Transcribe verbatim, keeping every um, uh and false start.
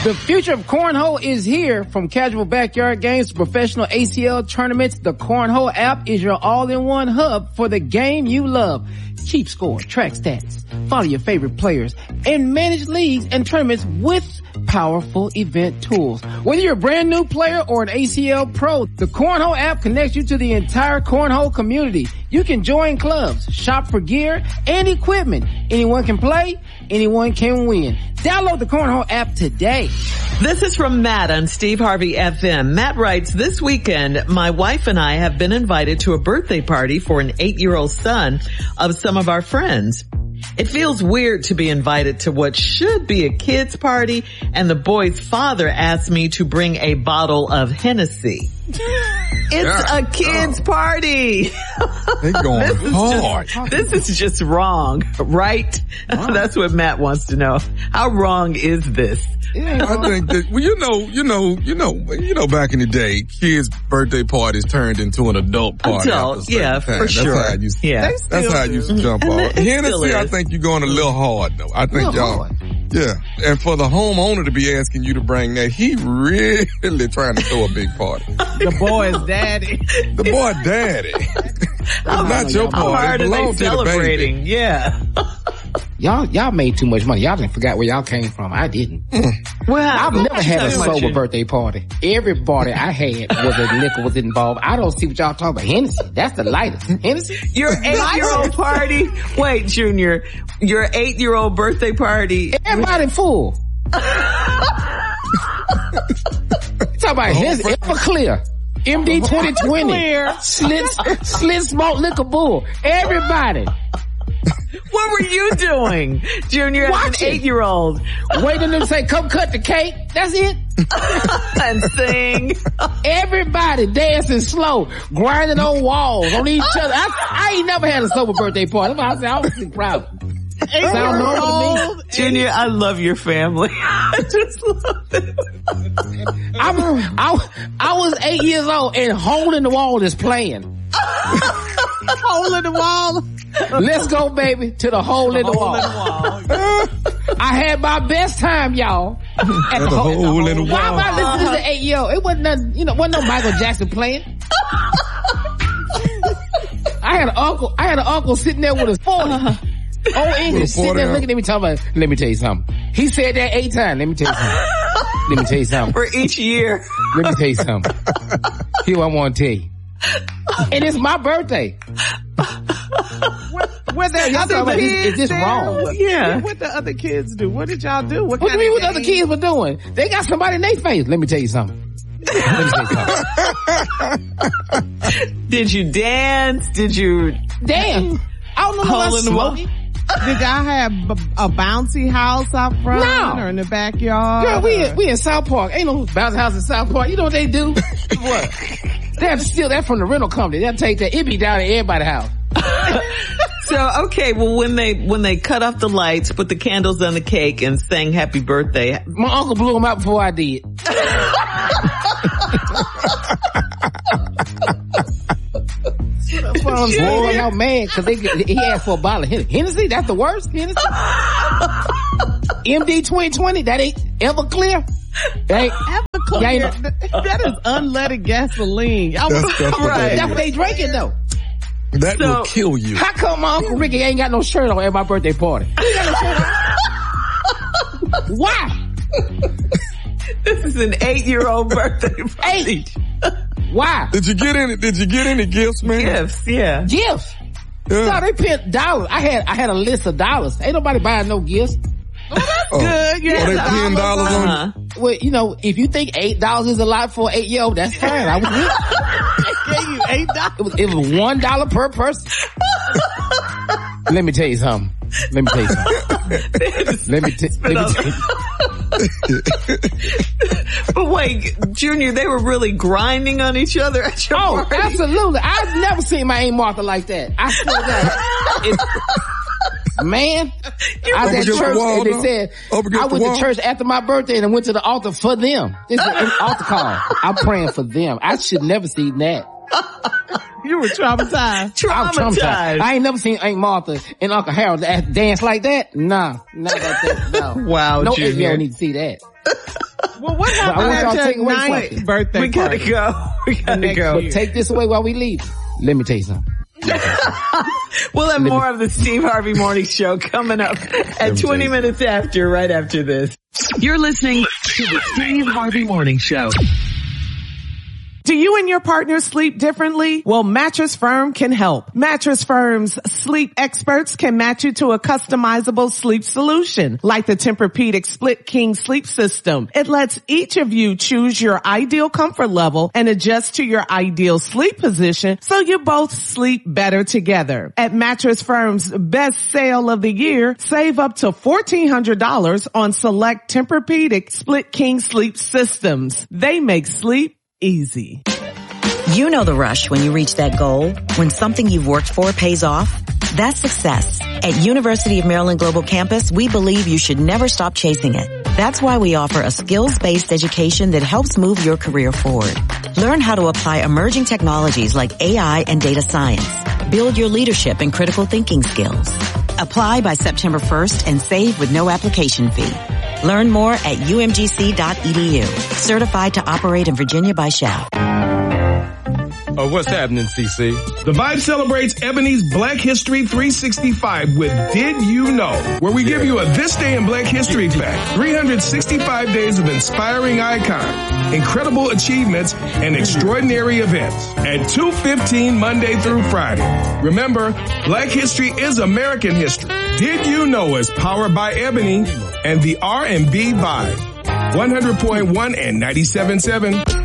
The future of cornhole is here. From casual backyard games to professional A C L tournaments, the Cornhole app is your all-in-one hub for the game you love. Keep score, track stats, follow your favorite players, and manage leagues and tournaments with powerful event tools. Whether you're a brand new player or an A C L pro, the Cornhole app connects you to the entire Cornhole community. You can join clubs, shop for gear and equipment. Anyone can play, anyone can win. Download the Cornhole app today. This is from Matt on Steve Harvey F M. Matt writes, this weekend, my wife and I have been invited to a birthday party for an eight-year-old son of some of our friends. It feels weird to be invited to what should be a kid's party, and the boy's father asked me to bring a bottle of Hennessy. It's yeah. a kid's oh. party. They're going this hard. Just, this is just wrong, right? Wow. That's what Matt wants to know. How wrong is this? I think that, well, you know, you know, you know, you know, back in the day, kids' birthday parties turned into an adult party. Adult, yeah, time. for that's sure. How I used to, yeah, that's how I used to jump off. Hennessy, I think you're going a little hard though. I think y'all, hard. yeah. And for the homeowner to be asking you to bring that, he really trying to throw a big party. The boy is daddy. The boy daddy. It's not your party. How hard are they celebrating? The yeah. Y'all, y'all made too much money. Y'all didn't forget where y'all came from. I didn't. Well, I've never had a sober you. birthday party. Every party I had was a liquor was involved. I don't see what y'all talking about. Hennessy. That's the lightest. Hennessy? Your eight-year-old party? Wait, Junior. Your eight-year-old birthday party. Everybody full. Talk about Hennessy. Everclear. M D twenty twenty. Slit, slit smoke liquor bull. Everybody. What were you doing, Junior, as an eight-year-old? Waiting to say, come cut the cake. That's it. And sing. Everybody dancing slow, grinding on walls, on each other. I, I ain't never had a sober birthday party. That's why I said I was too proud. Sound normal to me. Junior, I love your family. I just love it. I'm, I, I was eight years old and Hole in the Wall is playing. Hole in the Wall. Let's go, baby, to the hole, the in, the hole in the wall. I had my best time, y'all. At the, the hole, hole in the wall. Why am I listening to the eight year old? It wasn't nothing, you know, wasn't no Michael Jackson playing. I had an uncle, I had an uncle sitting there with his forty. Uh-huh. Old English, sitting there looking at me talking about, let me tell you something. He said that eight times. Let me tell you something. Let me tell you something. For each year. Let me tell you something. Here what I want to tell you. And it's my birthday. What, what the other like, kids is, is this do? wrong? Yeah. What the other kids do? What did y'all do? What, what do you mean what the other kids game? were doing? They got somebody in their face. Let me tell you something. Let me tell you something. Did you dance? Did you dance? I don't know Hole in the wall. Did y'all have a bouncy house out front no. or in the backyard? Girl, we in, we in South Park. Ain't no bouncy house in South Park. You know what they do? What? They have to steal that from the rental company. They'll take that. It be down at everybody's house. So, okay, well, when they, when they cut off the lights, put the candles on the cake and sang happy birthday. My uncle blew them out before I did. Boy, no man, cause they, he asked for a bottle of Hennessy. Hennessy, that's the worst, Hennessy. M D twenty twenty, that ain't Everclear. That ain't Everclear. That, that is unleaded gasoline. That's, that's, what right. that's what they drinking though. That so, will kill you. How come my Uncle Ricky ain't got no shirt on at my birthday party? He ain't got no shirt on. Why? This is an eight-year-old birthday party. Eight. Why? Did you get any, did you get any gifts, man? Gifts, yeah. Gifts? Yeah. No, they paid dollars. I had, I had a list of dollars. Ain't nobody buying no gifts. Oh, that's oh. good. You oh, they paying dollars on uh-huh. Well, you know, if you think eight dollars is a lot for an eight-year-old, that's fine. I was They gave you eight dollars. It was, it was one dollar per person. Let me tell you something. Let me tell you something. let me, t- let me tell you. But wait, Junior, they were really grinding on each other at your Oh, party? absolutely. I've never seen my Aunt Martha like that. I swear to God. It's, man, I was at church and they said, I went to church after my birthday and I went to the altar for them. This is an altar call. I'm praying for them. I should never see that. You were traumatized. Traumatized. I'm traumatized. I ain't never seen Aunt Martha and Uncle Harold dance like that. Nah, not like that. No. Wow, no Junior. eight-year-old need to see that. Well, what happened at your ninth birthday We gotta party? go. We gotta go. But take this away while we leave. Let me tell you something. We'll have more of the Steve Harvey Morning Show coming up at twenty minutes after, right after this. You're listening to the Steve Harvey Morning Show. Do you and your partner sleep differently? Well, Mattress Firm can help. Mattress Firm's sleep experts can match you to a customizable sleep solution, like the Tempur-Pedic Split King Sleep System. It lets each of you choose your ideal comfort level and adjust to your ideal sleep position so you both sleep better together. At Mattress Firm's best sale of the year, save up to fourteen hundred dollars on select Tempur-Pedic Split King Sleep Systems. They make sleep easy. You know the rush when you reach that goal, when something you've worked for pays off. That's success. At University of Maryland Global Campus, we believe you should never stop chasing it. That's why we offer a skills-based education that helps move your career forward. Learn how to apply emerging technologies like A I and data science. Build your leadership and critical thinking skills. Apply by September first and save with no application fee. Learn more at U M G C dot E D U. Certified to operate in Virginia by Shell. Oh, what's happening, C C? The Vibe celebrates Ebony's Black History three sixty-five with Did You Know, where we give you a This Day in Black History fact. three hundred sixty-five days of inspiring icons, incredible achievements, and extraordinary events at two fifteen Monday through Friday. Remember, Black History is American history. Did You Know is powered by Ebony and the R and B Vibe. one hundred point one and ninety-seven point seven